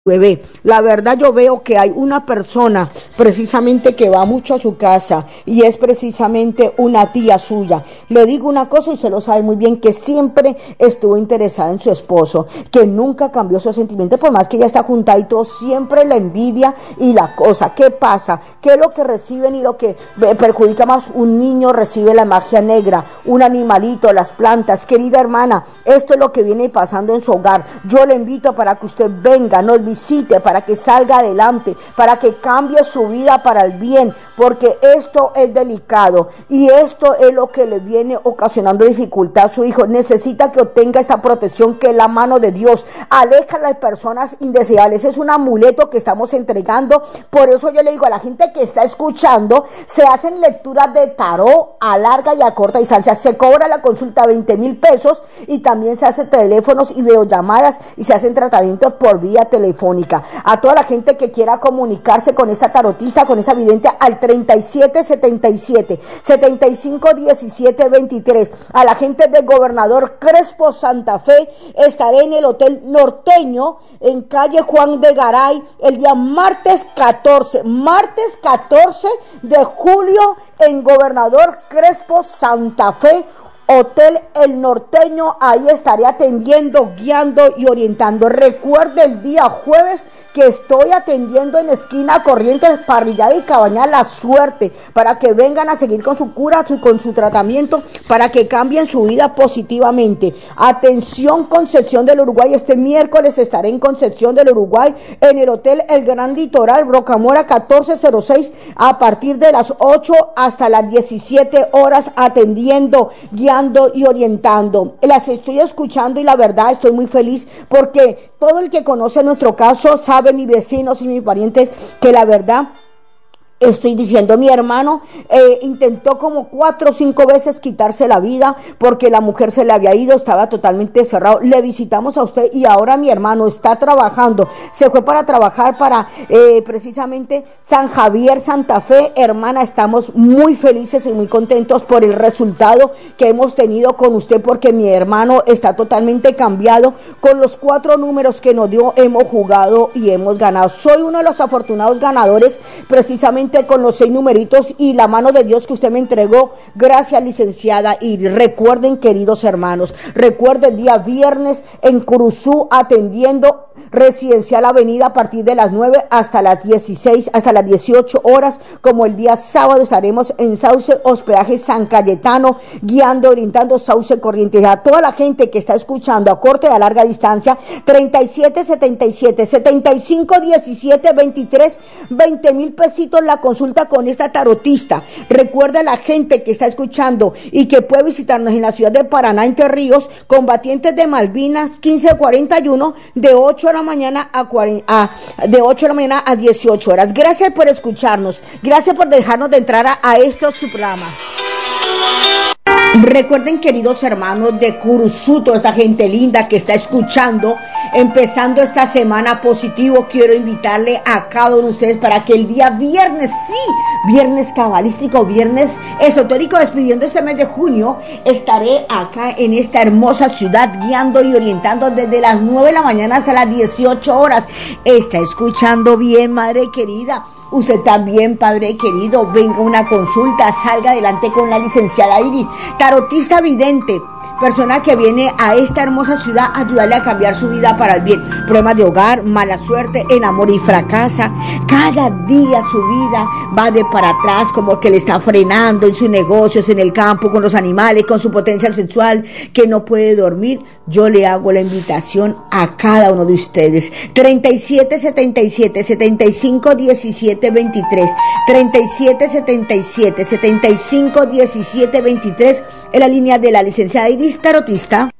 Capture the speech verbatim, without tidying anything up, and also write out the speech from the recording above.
bebé. La verdad yo veo que hay una persona precisamente que va mucho a su casa y es precisamente una tía suya. Le digo una cosa y usted lo sabe muy bien, que siempre estuvo interesada en su esposo, que nunca cambió su sentimiento, por más que ella está juntada y todo, siempre la envidia y la cosa. ¿Qué pasa? ¿Qué es lo que reciben y lo que perjudica más? Un niño recibe la magia negra, un animalito, las plantas. Querida hermana, esto es lo que viene pasando en su hogar. Yo le invito para que usted venga, nos visite, para que salga adelante, para que cambie su vida para el bien, porque esto es delicado y esto es lo que le viene ocasionando dificultad a su hijo. Necesita que obtenga esta protección que es la mano de Dios. Aleja a las personas indeseables. Es un amuleto que estamos entregando. Por eso yo le digo a la gente que está escuchando, se hacen lecturas de tarot a larga y a corta distancia. Se cobra la consulta veinte mil pesos y también se hacen teléfonos y videollamadas y se hacen tratamientos por vía telefónica. A toda la gente que quiera comunicarse con esta tarotista, con esa vidente, al treinta y siete setenta y siete setenta y cinco diecisiete veintitrés. A la gente de Gobernador Crespo Santa Fe, estaré en el Hotel Norteño en calle Juan de Garay el día martes catorce, martes catorce de julio en Gobernador Crespo Santa Fe, Hotel El Norteño. Ahí estaré atendiendo, guiando y orientando. Recuerde el día jueves que estoy atendiendo en esquina Corrientes, Parrillada y Cabañal La Suerte, para que vengan a seguir con su cura y con su tratamiento, para que cambien su vida positivamente. Atención, Concepción del Uruguay, este miércoles estaré en Concepción del Uruguay en el Hotel El Gran Litoral, Rocamora catorce cero seis, a partir de las ocho hasta las diecisiete horas, atendiendo, guiando y orientando. Las estoy escuchando y la verdad estoy muy feliz, porque todo el que conoce nuestro caso sabe, mis vecinos y mis parientes, que la verdad estoy diciendo, mi hermano eh, intentó como cuatro o cinco veces quitarse la vida porque la mujer se le había ido, estaba totalmente cerrado. Le visitamos a usted y ahora mi hermano está trabajando, se fue para trabajar para eh, precisamente San Javier, Santa Fe. Hermana, estamos muy felices y muy contentos por el resultado que hemos tenido con usted, porque mi hermano está totalmente cambiado. Con los cuatro números que nos dio hemos jugado y hemos ganado. Soy uno de los afortunados ganadores precisamente con los seis numeritos y la mano de Dios que usted me entregó. Gracias, licenciada. Y recuerden, queridos hermanos, recuerden, día viernes en Curuzú, atendiendo Residencial Avenida a partir de las nueve hasta las dieciséis, hasta las dieciocho horas, como el día sábado estaremos en Sauce Hospedaje San Cayetano, guiando, orientando Sauce Corrientes. A toda la gente que está escuchando a corta y a larga distancia, treinta y siete setenta y siete setenta y cinco diecisiete veintitrés, veinte mil pesitos la consulta con esta tarotista. Recuerda, la gente que está escuchando y que puede visitarnos en la ciudad de Paraná, Entre Ríos, Combatientes de Malvinas, quince cuarenta y uno, de ocho de la mañana a, cuarenta, a de ocho de la mañana a dieciocho horas. Gracias por escucharnos, gracias por dejarnos de entrar a, a este su programa. Recuerden, queridos hermanos de Curuzú, toda esta gente linda que está escuchando, empezando esta semana positivo, quiero invitarle a cada uno de ustedes para que el día viernes, sí, viernes cabalístico, viernes esotérico, despidiendo este mes de junio, estaré acá en esta hermosa ciudad guiando y orientando desde las nueve de la mañana hasta las dieciocho horas. Está escuchando bien, madre querida. Usted también, padre querido, venga a una consulta, salga adelante con la licenciada Iris, tarotista vidente, persona que viene a esta hermosa ciudad a ayudarle a cambiar su vida para el bien. Problemas de hogar, mala suerte, enamor y fracasa. Cada día su vida va de para atrás, como que le está frenando en sus negocios, en el campo, con los animales, con su potencial sexual, que no puede dormir. Yo le hago la invitación a cada uno de ustedes. treinta y siete setenta y siete setenta y cinco diecisiete veintitrés, treinta y siete setenta y siete setenta y cinco diecisiete veintitrés, en la línea de la licenciada Iris, tarotista.